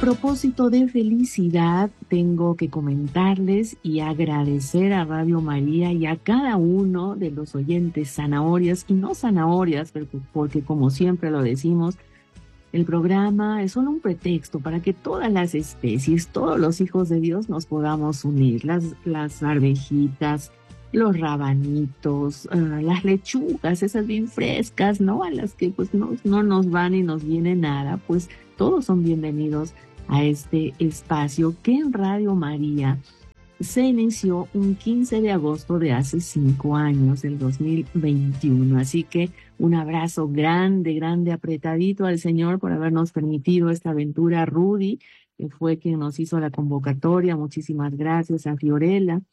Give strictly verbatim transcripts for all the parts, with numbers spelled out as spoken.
propósito de felicidad, tengo que comentarles y agradecer a Radio María y a cada uno de los oyentes zanahorias y no zanahorias, porque, porque como siempre lo decimos, el programa es solo un pretexto para que todas las especies, todos los hijos de Dios nos podamos unir. Las, las arvejitas, los rabanitos, uh, las lechugas, esas bien frescas, ¿no? A las que pues no, no nos van y nos viene nada, pues todos son bienvenidos a este espacio que en Radio María se inició un quince de agosto de hace cinco años, del dos mil veintiuno. Así que un abrazo grande, grande, apretadito al Señor por habernos permitido esta aventura. Rudy, que fue quien nos hizo la convocatoria. Muchísimas gracias a Fiorella,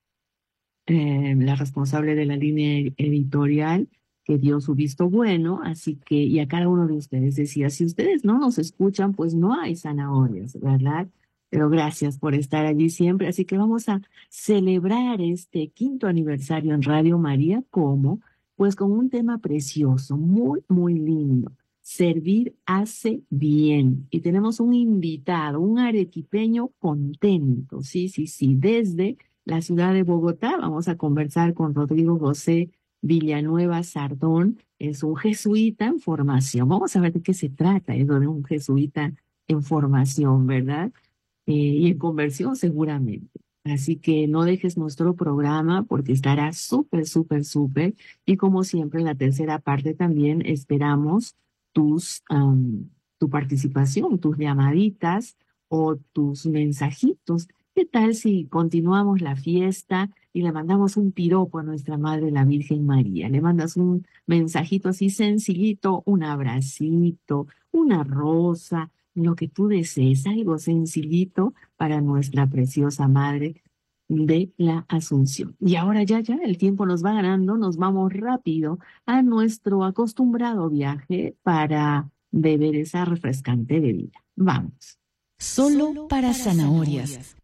eh, la responsable de la línea editorial, que dio su visto bueno. Así que, y a cada uno de ustedes decía, si ustedes no nos escuchan, pues no hay zanahorias, ¿verdad? Pero gracias por estar allí siempre. Así que vamos a celebrar este quinto aniversario en Radio María como, pues con un tema precioso, muy, muy lindo. Servir hace bien. Y tenemos un invitado, un arequipeño contento. Sí, sí, sí. Desde la ciudad de Bogotá vamos a conversar con Rodrigo José Villanueva Sardón. Es un jesuita en formación. Vamos a ver de qué se trata, es de un jesuita en formación, ¿verdad? Eh, y en conversión seguramente. Así que no dejes nuestro programa porque estará súper, súper, súper. Y como siempre, en la tercera parte también esperamos tus, um, tu participación, tus llamaditas o tus mensajitos. ¿Qué tal si continuamos la fiesta y le mandamos un piropo a nuestra Madre, la Virgen María? Le mandas un mensajito así sencillito, un abracito, una rosa, lo que tú desees, algo sencillito para nuestra preciosa Madre de la Asunción. Y ahora ya, ya, el tiempo nos va ganando, nos vamos rápido a nuestro acostumbrado viaje para beber esa refrescante bebida. Vamos. Solo para zanahorias.